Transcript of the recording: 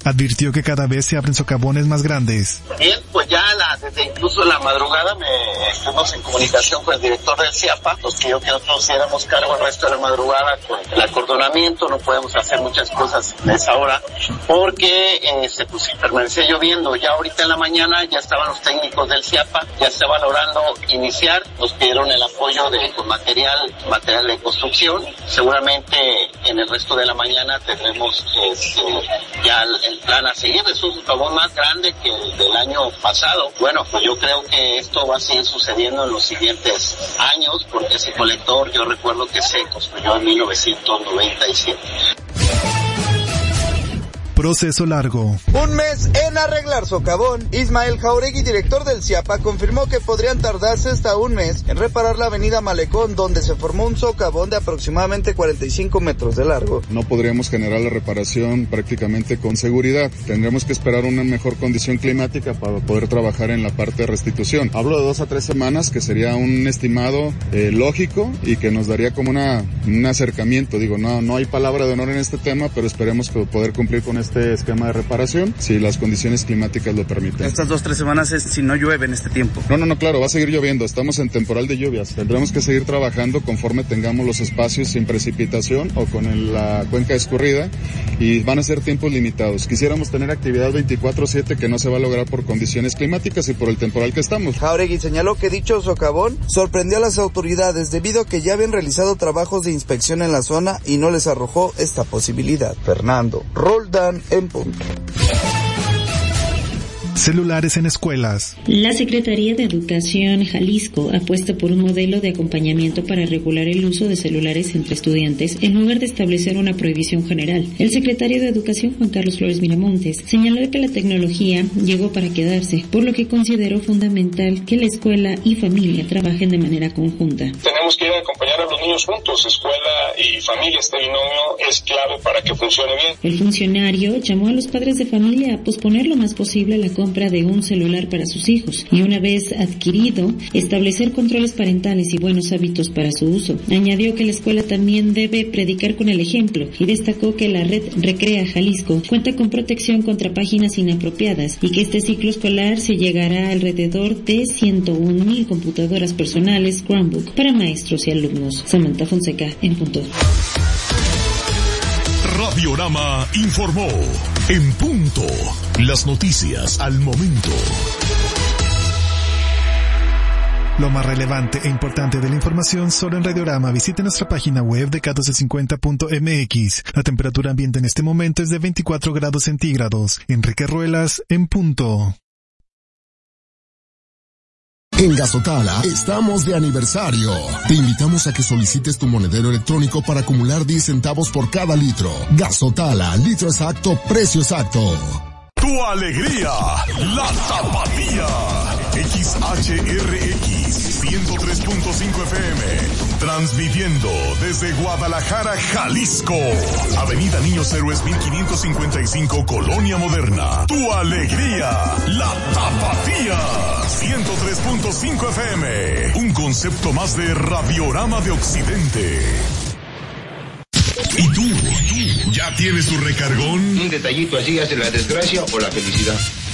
Advirtió que cada vez se abren socavones más grandes. Bien, pues ya desde incluso la madrugada estuvimos en comunicación con el director del CIAPA, nos pidió que nosotros diéramos cargo el resto de la madrugada con el acordonamiento, no podemos hacer muchas cosas en esa hora, porque permanecía lloviendo. Ya ahorita en la mañana ya estaban los técnicos del CIAPA, ya se valorando iniciar, nos pidieron el apoyo de material de construcción. Seguramente en el resto de la mañana tendremos ya el plan a seguir. Es un socavón más grande que el del año pasado. Bueno, pues yo creo que esto va a seguir sucediendo en los siguientes años, porque ese colector yo recuerdo que se construyó en 1997. Proceso largo. Un mes en arreglar socavón. Ismael Jauregui, director del CIAPA, confirmó que podrían tardarse hasta un mes en reparar la avenida Malecón, donde se formó un socavón de aproximadamente 45 metros de largo. No podríamos generar la reparación prácticamente con seguridad. Tendremos que esperar una mejor condición climática para poder trabajar en la parte de restitución. Hablo de 2 a 3 semanas, que sería un estimado lógico y que nos daría como un acercamiento. Digo, no hay palabra de honor en este tema, pero esperemos poder cumplir con este esquema de reparación si las condiciones climáticas lo permiten. Estas 2-3 semanas es si no llueve en este tiempo. No, claro, va a seguir lloviendo. Estamos en temporal de lluvias. Tendremos que seguir trabajando conforme tengamos los espacios sin precipitación o con la cuenca escurrida, y van a ser tiempos limitados. Quisiéramos tener actividad 24/7, que no se va a lograr por condiciones climáticas y por el temporal que estamos. Jauregui señaló que dicho socavón sorprendió a las autoridades debido a que ya habían realizado trabajos de inspección en la zona y no les arrojó esta posibilidad. Fernando Roldán en punto. Celulares en escuelas. La Secretaría de Educación Jalisco apuesta por un modelo de acompañamiento para regular el uso de celulares entre estudiantes en lugar de establecer una prohibición general. El secretario de Educación, Juan Carlos Flores Miramontes, señaló que la tecnología llegó para quedarse, por lo que consideró fundamental que la escuela y familia trabajen de manera conjunta. Tenemos que ir a acompañar a los niños juntos. Escuela y familia, este binomio es clave para que funcione bien. El funcionario llamó a los padres de familia a posponer lo más posible la compra de un celular para sus hijos y, una vez adquirido, establecer controles parentales y buenos hábitos para su uso. Añadió que la escuela también debe predicar con el ejemplo y destacó que la red Recrea Jalisco cuenta con protección contra páginas inapropiadas y que este ciclo escolar se llegará alrededor de 101,000 computadoras personales Chromebook para maestros y alumnos. Samantha Fonseca en punto. Radiorama informó en punto. Las noticias al momento. Lo más relevante e importante de la información solo en Radiorama. Visite nuestra página web de k1250.mx. La temperatura ambiente en este momento es de 24 grados centígrados. Enrique Ruelas en punto. En Gasotala estamos de aniversario. Te invitamos a que solicites tu monedero electrónico para acumular 10 centavos por cada litro. Gasotala, litro exacto, precio exacto. Tu alegría, la Tapatía. XHRX 103.5 FM. Transmitiendo desde Guadalajara, Jalisco. Avenida Niños Héroes 1555, Colonia Moderna. Tu alegría, la Tapatía. 103.5 FM. Un concepto más de Radiorama de Occidente. ¿Y tú? ¿Ya tienes tu recargón? Un detallito así hace la desgracia o la felicidad.